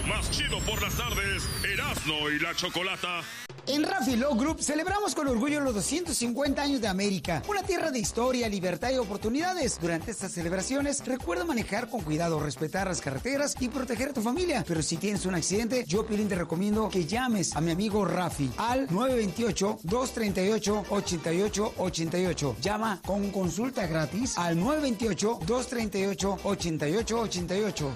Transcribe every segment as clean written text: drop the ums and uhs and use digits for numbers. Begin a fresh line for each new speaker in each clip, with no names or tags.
más chido por las tardes, Erasmo y la Chocolata.
En Raffy Law Group celebramos con orgullo los 250 años de América, una tierra de historia, libertad y oportunidades. Durante estas celebraciones, recuerda manejar con cuidado, respetar las carreteras y proteger a tu familia. Pero si tienes un accidente, yo, Pilín, te recomiendo que llames a mi amigo Rafi al 928-238-8888. Llama con consulta gratis al 928-238-8888.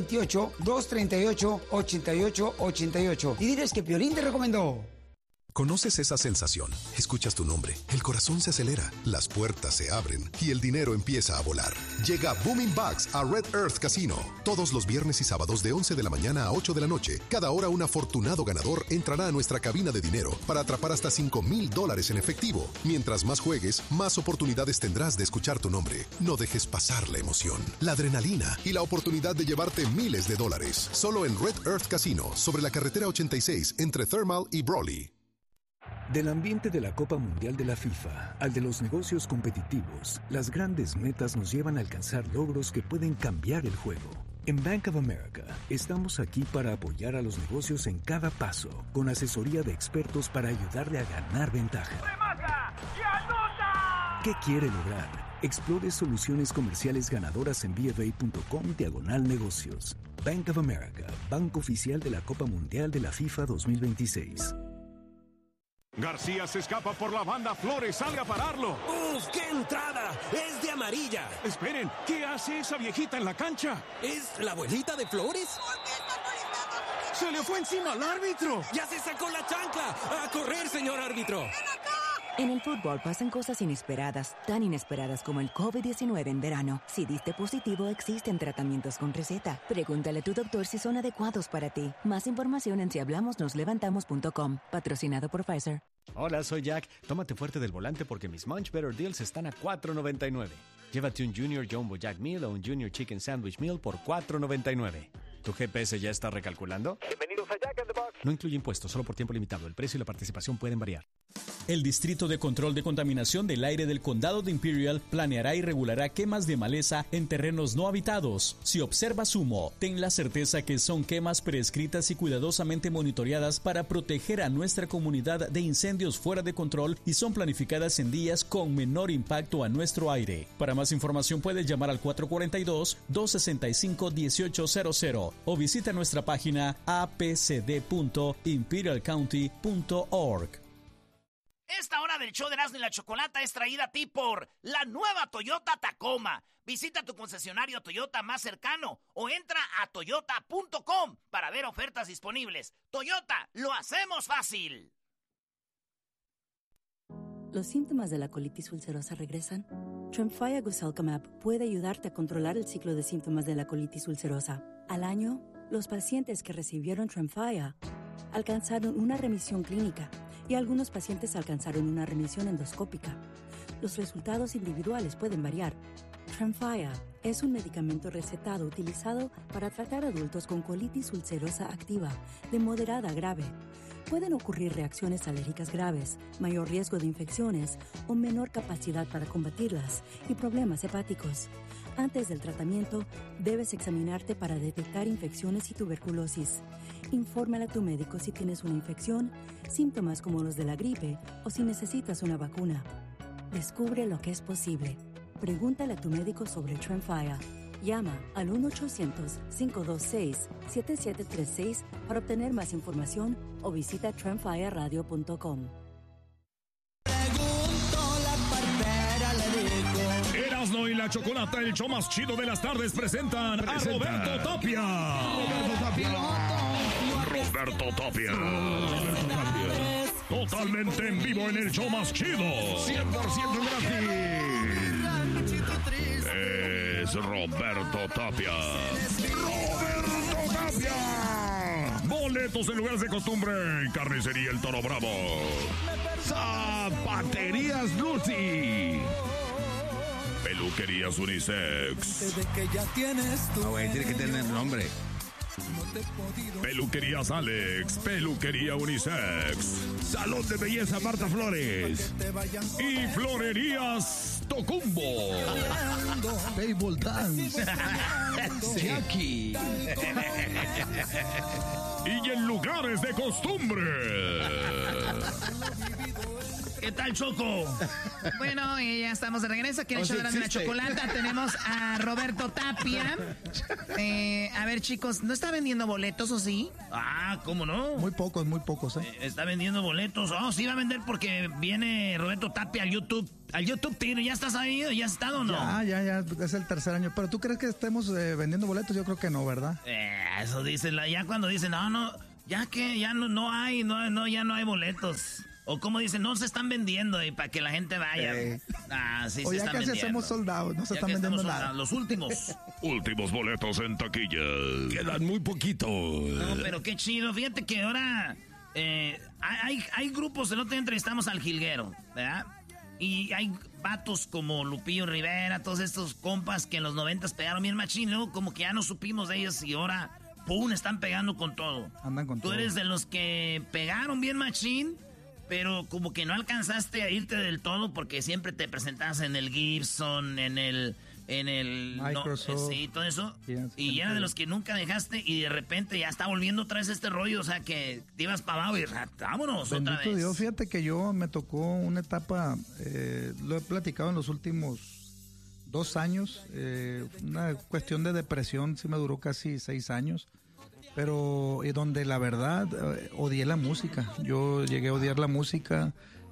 928-238-8888. Y diles que Piolín te recomendó.
¿Conoces esa sensación? Escuchas tu nombre, el corazón se acelera, las puertas se abren y el dinero empieza a volar. Llega Booming Bucks a Red Earth Casino. Todos los viernes y sábados de 11 de la mañana a 8 de la noche. Cada hora un afortunado ganador entrará a nuestra cabina de dinero para atrapar hasta $5,000 en efectivo. Mientras más juegues, más oportunidades tendrás de escuchar tu nombre. No dejes pasar la emoción, la adrenalina y la oportunidad de llevarte miles de dólares. Solo en Red Earth Casino, sobre la carretera 86 entre Thermal y Brawley.
Del ambiente de la Copa Mundial de la FIFA al de los negocios competitivos, las grandes metas nos llevan a alcanzar logros que pueden cambiar el juego. En Bank of America estamos aquí para apoyar a los negocios en cada paso, con asesoría de expertos para ayudarle a ganar ventaja.
¡Remata y anota!
¿Qué quiere lograr? Explore soluciones comerciales ganadoras en bfa.com/negocios. Bank of America, banco oficial de la Copa Mundial de la FIFA 2026.
García se escapa por la banda, Flores sale a pararlo.
¡Uf, qué entrada! ¡Es de amarilla!
Esperen, ¿qué hace esa viejita en la cancha?
¿Es la abuelita de Flores?
¡Se le fue encima al árbitro!
¡Ya se sacó la chancla! ¡A correr, señor árbitro!
En el fútbol pasan cosas inesperadas, tan inesperadas como el COVID-19 en verano. Si diste positivo, existen tratamientos con receta. Pregúntale a tu doctor si son adecuados para ti. Más información en sihablamosnoslevantamos.com. Patrocinado por Pfizer.
Hola, soy Jack. Tómate fuerte del volante porque mis Munch Better Deals están a $4.99. Llévate un Junior Jumbo Jack Meal o un Junior Chicken Sandwich Meal por $4.99. ¿Tu GPS ya está recalculando?
Bienvenidos a Jack in the Box.
No incluye impuestos, solo por tiempo limitado. El precio y la participación pueden variar.
El Distrito de Control de Contaminación del Aire del Condado de Imperial planeará y regulará quemas de maleza en terrenos no habitados. Si observas humo, ten la certeza que son quemas prescritas y cuidadosamente monitoreadas para proteger a nuestra comunidad de incendios fuera de control y son planificadas en días con menor impacto a nuestro aire. Para más información puedes llamar al 442-265-1800 o visita nuestra página apcd.imperialcounty.org.
Esta hora del show de Erasmo y la Chocolata es traída a ti por la nueva Toyota Tacoma. Visita tu concesionario Toyota más cercano o entra a toyota.com para ver ofertas disponibles. Toyota, lo hacemos fácil.
¿Los síntomas de la colitis ulcerosa regresan? Tremfya Goselkamab puede ayudarte a controlar el ciclo de síntomas de la colitis ulcerosa. Al año, los pacientes que recibieron Tremfya alcanzaron una remisión clínica y algunos pacientes alcanzaron una remisión endoscópica. Los resultados individuales pueden variar. Tremfya es un medicamento recetado utilizado para tratar adultos con colitis ulcerosa activa de moderada a grave. Pueden ocurrir reacciones alérgicas graves, mayor riesgo de infecciones o menor capacidad para combatirlas y problemas hepáticos. Antes del tratamiento, debes examinarte para detectar infecciones y tuberculosis. Infórmale a tu médico si tienes una infección, síntomas como los de la gripe o si necesitas una vacuna. Descubre lo que es posible. Pregúntale a tu médico sobre Tremfya. Llama al 1-800-526-7736 para obtener más información o visita tremfyaradio.com.
Erasmo y la Chocolata, el show más chido de las tardes, presentan a Roberto Tapia. Roberto Tapia. Totalmente en vivo en el show más chido. 100% gratis. Es Roberto Tapia. ¡Roberto Tapia! Boletos en lugares de costumbre. Carnicería El Toro Bravo. Zapaterías Lucy. Peluquerías Unisex.
No, güey, tiene que tener nombre.
Peluquerías Alex, Peluquería Unisex, Salón de Belleza Marta Flores y Florerías Tocumbo,
Table Dance, Jackie.
Y en lugares de costumbre.
¿Qué tal, Choco?
Bueno, ya estamos de regreso aquí en el show de la chocolata. Tenemos a Roberto Tapia. A ver, chicos, ¿no está vendiendo boletos o sí?
Ah, ¿cómo no?
Muy pocos, ¿eh?
Está vendiendo boletos. Oh, sí va a vender porque viene Roberto Tapia al YouTube. Al YouTube, Tiro, ¿ya estás ahí? ¿Ya has estado o no?
Ya, es el tercer año. Pero ¿tú crees que estemos vendiendo boletos? Yo creo que no, ¿verdad?
Eso dicen, ya cuando dicen, no, ya que ya no hay boletos. O como dicen, no se están vendiendo y para que la gente vaya. Sí,
o
se
ya
están
casi
vendiendo.
hacemos soldados, no se están vendiendo nada.
Los últimos.
Últimos boletos en taquilla. Quedan muy poquitos.
No, pero qué chido. Fíjate que ahora hay grupos. El otro día entrevistamos al Jilguero, ¿verdad? Y hay vatos como Lupillo Rivera, todos estos compas que en los 90s pegaron bien machín. Luego como que ya no supimos de ellos y ahora, ¡pum!, están pegando con todo.
Andan con todo.
Tú eres de los que pegaron bien machín, pero como que no alcanzaste a irte del todo porque siempre te presentabas en el Gibson, en el
Microsoft.
sí, todo eso.
Yes,
y era de los que nunca dejaste y de repente ya está volviendo otra vez este rollo, o sea que te ibas para abajo y vámonos otra vez.
Dios, fíjate que yo me tocó una etapa, lo he platicado en los últimos 2 años, una cuestión de depresión, sí me duró casi 6 años. Pero donde la verdad odié la música. Yo llegué a odiar la música,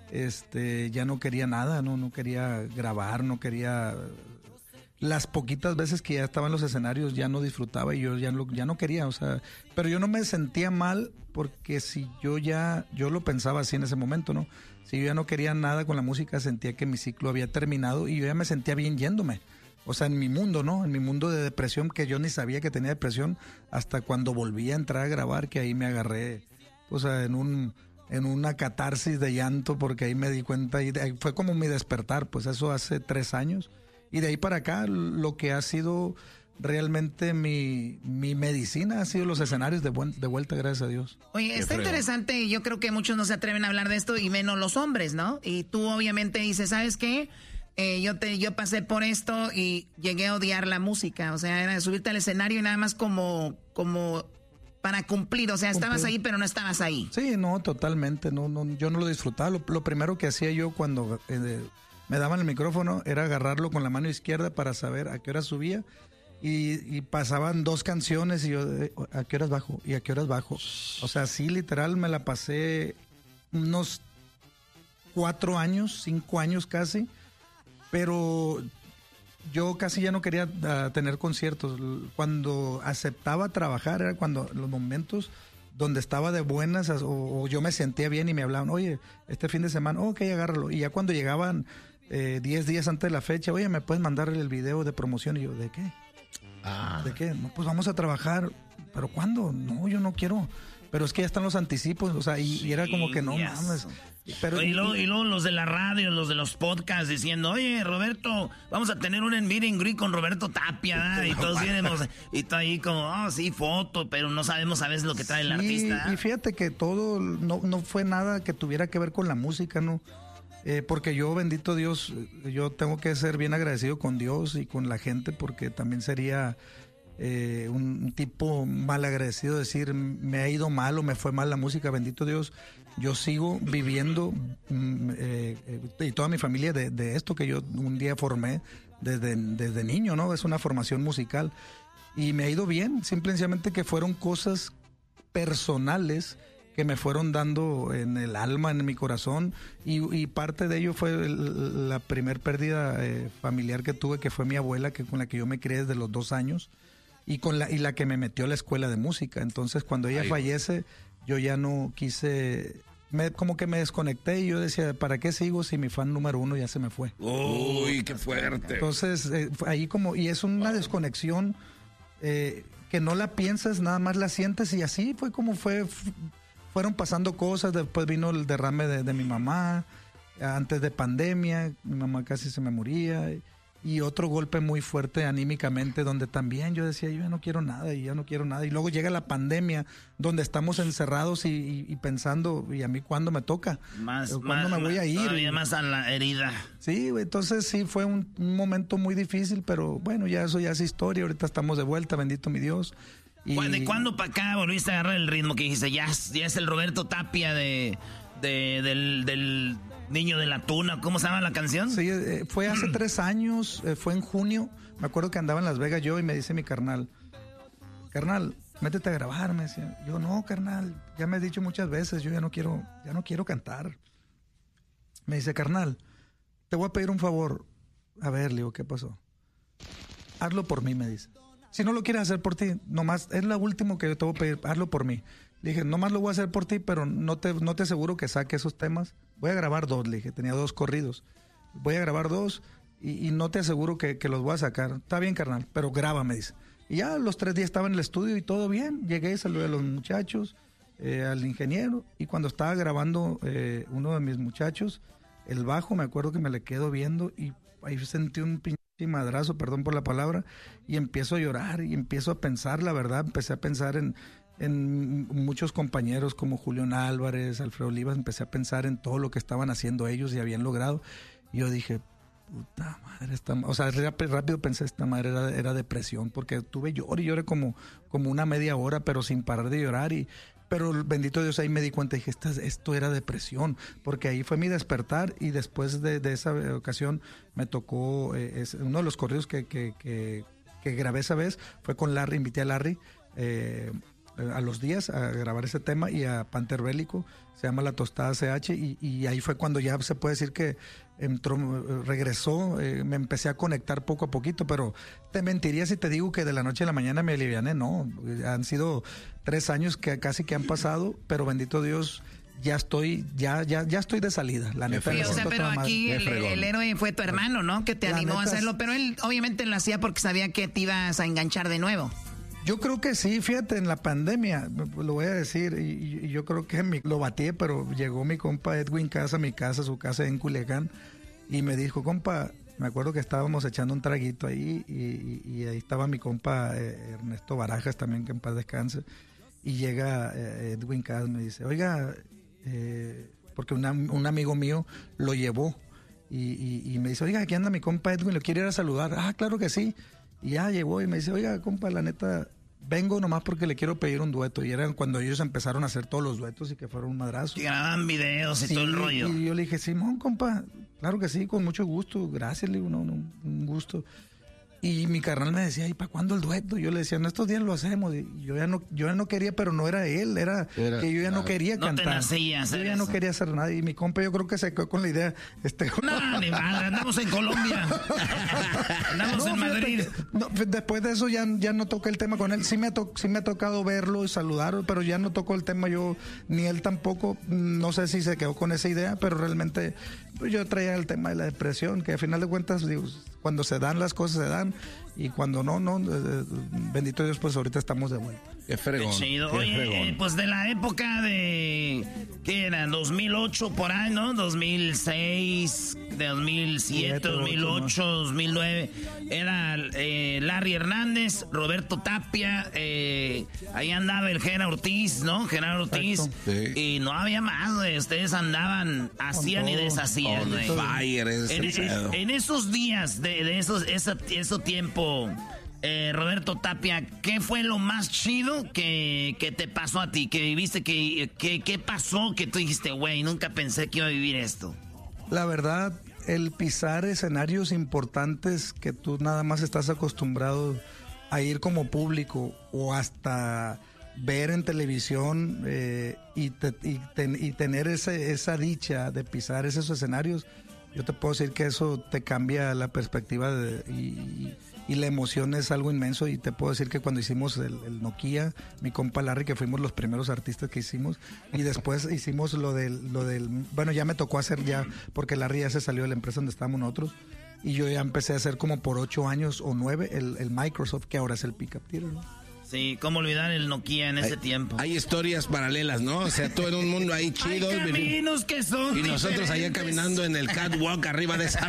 ya no quería nada, no quería grabar, no quería. Las poquitas veces que ya estaba en los escenarios ya no disfrutaba y yo ya no quería, o sea, pero yo no me sentía mal porque si yo lo pensaba así en ese momento, ¿no? Si yo ya no quería nada con la música, sentía que mi ciclo había terminado y yo ya me sentía bien yéndome. O sea, en mi mundo, ¿no? En mi mundo de depresión, que yo ni sabía que tenía depresión hasta cuando volví a entrar a grabar, que ahí me agarré, o sea, en una catarsis de llanto, porque ahí me di cuenta, y fue como mi despertar, pues eso hace 3 años. Y de ahí para acá, lo que ha sido realmente mi medicina ha sido los escenarios de vuelta, gracias a Dios.
Oye, está interesante, yo creo que muchos no se atreven a hablar de esto, y menos los hombres, ¿no? Y tú obviamente dices, ¿sabes qué? Yo pasé por esto y llegué a odiar la música, o sea, era subirte al escenario y nada más como para cumplir, o sea, estabas ahí pero no estabas ahí.
Sí, no, totalmente, yo no lo disfrutaba. Lo primero que hacía yo cuando me daban el micrófono era agarrarlo con la mano izquierda para saber a qué hora subía y pasaban 2 canciones y yo, ¿a qué horas bajo? ¿Y a qué horas bajo? O sea, sí, literal me la pasé unos 4 años, 5 años casi. Pero yo casi ya no quería tener conciertos. Cuando aceptaba trabajar era cuando los momentos donde estaba de buenas o yo me sentía bien y me hablaban, oye, este fin de semana, ok, agárralo. Y ya cuando llegaban 10 días antes de la fecha, oye, ¿me puedes mandar el video de promoción? Y yo, ¿de qué? ¿De qué? No, pues vamos a trabajar. ¿Pero cuándo? No, yo no quiero. Pero es que ya están los anticipos, o sea, y era como que no mames. Pero,
y luego los de la radio, los de los podcasts diciendo, oye, Roberto, vamos a tener un meet and greet con Roberto Tapia, y todos vienen, y está ahí como, sí, foto, pero no sabemos a veces lo que trae el artista.
Y fíjate que todo no fue nada que tuviera que ver con la música, ¿no? Porque yo, bendito Dios, yo tengo que ser bien agradecido con Dios y con la gente, porque también sería un tipo mal agradecido decir me ha ido mal o me fue mal la música. Bendito Dios, yo sigo viviendo y toda mi familia de esto que yo un día formé desde niño, ¿no? Es una formación musical y me ha ido bien, simplemente que fueron cosas personales que me fueron dando en el alma, en mi corazón, y parte de ello fue la primer pérdida familiar que tuve, que fue mi abuela, con la que yo me crié desde los 2 años, y la que me metió a la escuela de música. Entonces, cuando ella fallece, yo ya no quise, como que me desconecté, y yo decía, ¿para qué sigo si mi fan número 1 ya se me fue?
¡Uy, qué fuerte!
Entonces, ahí y es una desconexión que no la piensas, nada más la sientes, y así fue como fueron pasando cosas. Después vino el derrame de mi mamá, antes de pandemia, mi mamá casi se me moría, y otro golpe muy fuerte anímicamente, donde también yo decía, yo ya no quiero nada, y luego llega la pandemia, donde estamos encerrados y pensando, ¿y a mí cuándo me toca? ¿Cuándo me voy a ir?
Todavía más a la herida.
Sí, entonces sí, fue un momento muy difícil, pero bueno, ya eso ya es historia, ahorita estamos de vuelta, bendito mi Dios.
¿De cuándo para acá volviste a agarrar el ritmo que dijiste, ya es el Roberto Tapia del Niño de la Tuna? ¿Cómo se llama la canción?
Sí, fue hace 3 años, fue en junio. Me acuerdo que andaba en Las Vegas yo y me dice mi carnal, métete a grabar, me decía. Yo, no, carnal, ya me has dicho muchas veces, yo ya no quiero cantar. Me dice, carnal, te voy a pedir un favor. A ver, le digo, ¿qué pasó? Hazlo por mí, me dice. Si no lo quieres hacer por ti, nomás, es lo último que yo te voy a pedir, hazlo por mí. Le dije, nomás lo voy a hacer por ti, pero no te aseguro que saque esos temas. Voy a grabar 2, le dije, tenía 2 corridos. Voy a grabar 2 y no te aseguro que los voy a sacar. Está bien, carnal, pero graba, me dice. Y ya los 3 días estaba en el estudio y todo bien. Llegué, saludé a los muchachos, al ingeniero, y cuando estaba grabando uno de mis muchachos, el bajo, me acuerdo que me le quedo viendo y ahí sentí un pinche madrazo, perdón por la palabra, y empiezo a llorar y empiezo a pensar, la verdad, empecé a pensar en muchos compañeros como Julián Álvarez, Alfredo Olivas, empecé a pensar en todo lo que estaban haciendo ellos y habían logrado, y yo dije, puta madre, rápido pensé, esta madre era depresión, porque tuve lloré como una media hora, pero sin parar de llorar, pero bendito Dios, ahí me di cuenta y dije, esto era depresión, porque ahí fue mi despertar, y después de esa ocasión me tocó, uno de los corridos que grabé esa vez fue con Larry, invité a Larry a los días a grabar ese tema, y a Panther Bélico, se llama La Tostada CH, y ahí fue cuando ya se puede decir que regresó, me empecé a conectar poco a poquito, pero te mentiría si te digo que de la noche a la mañana me aliviané, no, han sido 3 años que casi que han pasado, pero bendito Dios, ya estoy de salida, la neta.
Sí, pero aquí el héroe fue tu hermano, ¿no? Que te animó a hacerlo, pero él obviamente lo hacía porque sabía que te ibas a enganchar de nuevo.
Yo creo que sí, fíjate, en la pandemia, lo voy a decir, y yo creo que lo batí, pero llegó mi compa Edwin Casa a mi casa, su casa en Culiacán, y me dijo, compa, me acuerdo que estábamos echando un traguito ahí, y ahí estaba mi compa Ernesto Barajas también, que en paz descanse, y llega Edwin Casa, me dice, oiga, porque un amigo mío lo llevó, y me dice, oiga, aquí anda mi compa Edwin, ¿lo quiere ir a saludar? Ah, claro que sí. Y ya llegó y me dice, oiga, compa, la neta, vengo nomás porque le quiero pedir un dueto. Y era cuando ellos empezaron a hacer todos los duetos y que fueron un madrazo.
Y grababan videos y todo el rollo.
Y yo le dije, Simón, compa, claro que sí, con mucho gusto. Gracias, le digo, no, un gusto. Y mi carnal me decía, ¿y para cuándo el dueto? Yo le decía, en estos días lo hacemos. Y yo ya no quería, pero no era él, era que yo ya no quería cantar.
No te nacía hacer
yo ya no quería hacer nada. Y mi compa, yo creo que se quedó con la idea.
No, ni madre, andamos en Colombia. Andamos en Madrid.
Después de eso ya no toqué el tema con él. Sí me ha tocado verlo y saludarlo, pero ya no tocó el tema yo, ni él tampoco. No sé si se quedó con esa idea, pero realmente pues yo traía el tema de la depresión, que al final de cuentas, digo, cuando se dan las cosas se dan, y cuando no, bendito Dios, pues ahorita estamos de vuelta.
Qué fregón.
Qué chido. Oye, pues de la época de, ¿qué era? 2008 por ahí, ¿no? 2006, 2007, 2008, 2009. Era Larry Hernández, Roberto Tapia, ahí andaba el Gerardo Ortiz, ¿no? Gerardo Ortiz. Sí. Y no había más, güey. Ustedes andaban, hacían y deshacían, güey. En esos días, ese tiempo... Roberto Tapia, ¿qué fue lo más chido que te pasó a ti? Que viviste, ¿qué pasó? Que tú dijiste, güey, nunca pensé que iba a vivir esto.
La verdad, el pisar escenarios importantes que tú nada más estás acostumbrado a ir como público o hasta ver en televisión y tener esa dicha de pisar esos escenarios, yo te puedo decir que eso te cambia la perspectiva y la emoción es algo inmenso. Y te puedo decir que cuando hicimos el Nokia, mi compa Larry, que fuimos los primeros artistas que hicimos, y después hicimos lo del bueno, ya me tocó hacer ya, porque Larry ya se salió de la empresa donde estábamos nosotros, y yo ya empecé a hacer como por 8 años o 9 el Microsoft, que ahora es el Pickup Theater, ¿no?
Sí, cómo olvidar el Nokia en ese tiempo.
Hay historias paralelas, ¿no? O sea, todo en un mundo ahí chido.
Hay caminos que son
y nosotros allá caminando en el catwalk arriba de esa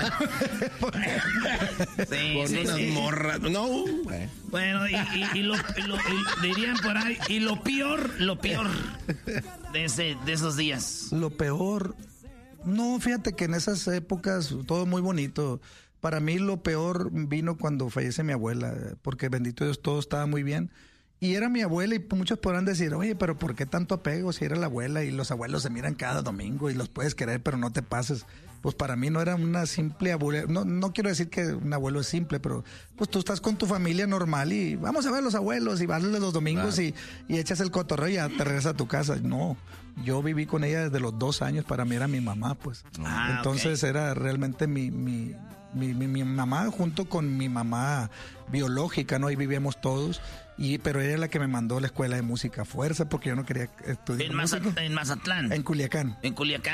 con unas morras. No.
Bueno, y dirían por ahí, y lo peor de esos días.
Lo peor. No, fíjate que en esas épocas todo muy bonito. Para mí lo peor vino cuando fallece mi abuela, porque bendito Dios, todo estaba muy bien. Y era mi abuela y muchos podrán decir, oye, pero ¿por qué tanto apego si era la abuela y los abuelos se miran cada domingo y los puedes querer, pero no te pases? Pues para mí no era una simple abuela. No quiero decir que un abuelo es simple, pero pues tú estás con tu familia normal y vamos a ver a los abuelos y vas los domingos y echas el cotorreo y ya te regresas a tu casa. No, yo viví con ella desde los 2 años, para mí era mi mamá, pues. Entonces era realmente mi mamá junto con mi mamá biológica, ¿no? Ahí vivíamos todos. Pero ella es la que me mandó a la escuela de música a fuerza porque yo no quería estudiar música.
En Mazatlán.
En Culiacán.